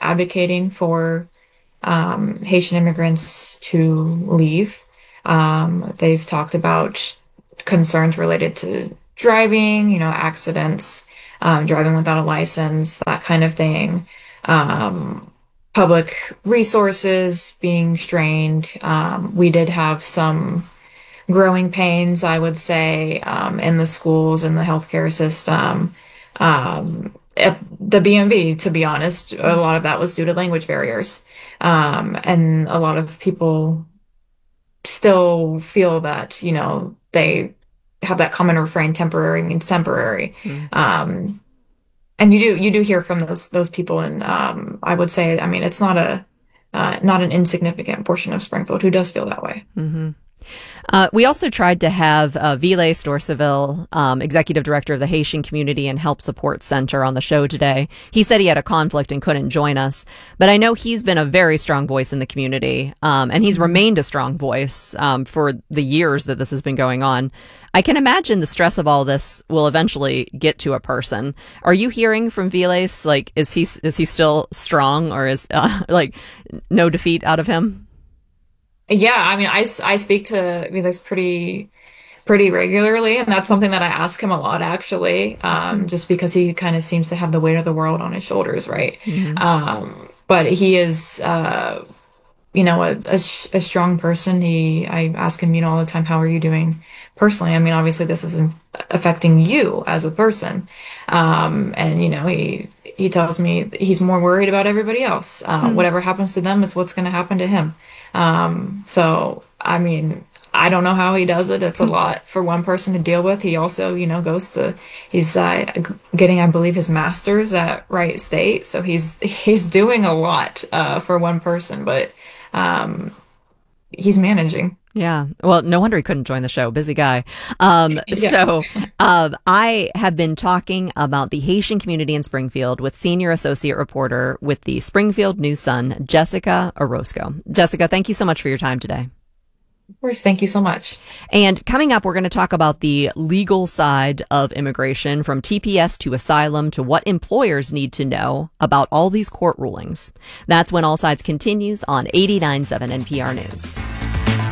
advocating for Haitian immigrants to leave. They've talked about concerns related to driving, accidents, driving without a license, that kind of thing. Public resources being strained. We did have some growing pains, I would say, in the schools and the healthcare system. At the BMV, to be honest, a lot of that was due to language barriers. And a lot of people still feel that, they have that common refrain, temporary means temporary. Mm. And you do hear from those people. And I would say, I mean, it's not an insignificant portion of Springfield who does feel that way. Mm-hmm. We also tried to have Ville Storseville, executive director of the Haitian Community and Help Support Center, on the show today. He said he had a conflict and couldn't join us, but I know he's been a very strong voice in the community, and he's remained a strong voice for the years that this has been going on. I can imagine the stress of all this will eventually get to a person. Are you hearing from Viles? Like, is he still strong, or is like no defeat out of him? Yeah, I mean, I speak to Felix pretty regularly, and that's something that I ask him a lot, actually, just because he kind of seems to have the weight of the world on his shoulders, right? Mm-hmm. But he is, a strong person. I ask him, all the time, how are you doing personally? I mean, obviously, this isn't affecting you as a person, and he tells me he's more worried about everybody else. Whatever happens to them is what's going to happen to him. So, I mean, I don't know how he does it. It's a lot for one person to deal with. He also, he's getting, I believe, his master's at Wright State. So he's doing a lot for one person, but he's managing. Yeah. Well, no wonder he couldn't join the show. Busy guy. Yeah. So I have been talking about the Haitian community in Springfield with senior associate reporter with the Springfield News-Sun, Jessica Orozco. Jessica, thank you so much for your time today. Of course. Thank you so much. And coming up, we're going to talk about the legal side of immigration, from TPS to asylum to what employers need to know about all these court rulings. That's when All Sides continues on 89.7 NPR News.